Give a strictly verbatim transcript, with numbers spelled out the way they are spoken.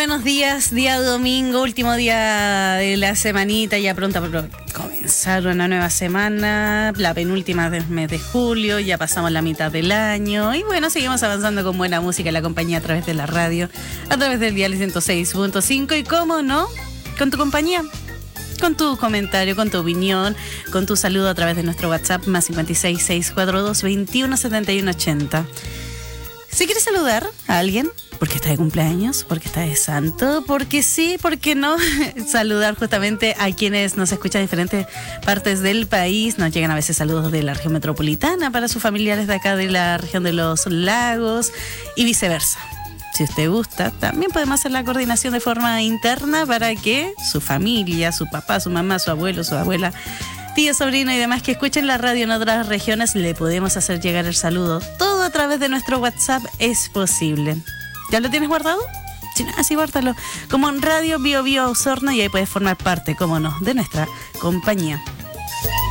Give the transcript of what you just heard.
buenos días, día domingo, último día de la semanita, ya pronto a comenzar una nueva semana, la penúltima del mes de julio, ya pasamos la mitad del año y bueno, seguimos avanzando con buena música en la compañía a través de la radio, a través del dial ciento seis punto cinco y cómo no, con tu compañía, con tu comentario, con tu opinión, con tu saludo a través de nuestro WhatsApp más cinco seis, seis cuatro dos, veintiuno setenta y uno ochenta. Si quieres saludar a alguien, porque está de cumpleaños, porque está de santo, porque sí, porque no, saludar justamente a quienes nos escuchan en diferentes partes del país. Nos llegan a veces saludos de la región metropolitana para sus familiares de acá de la región de los lagos y viceversa. Si usted gusta, también podemos hacer la coordinación de forma interna para que su familia, su papá, su mamá, su abuelo, su abuela, tío, sobrino y demás que escuchen la radio en otras regiones, le podemos hacer llegar el saludo. Todo a través de nuestro WhatsApp es posible. ¿Ya lo tienes guardado? Si no, así guárdalo. Como en Radio Bio Bio Osorno y ahí puedes formar parte, cómo no, de nuestra compañía.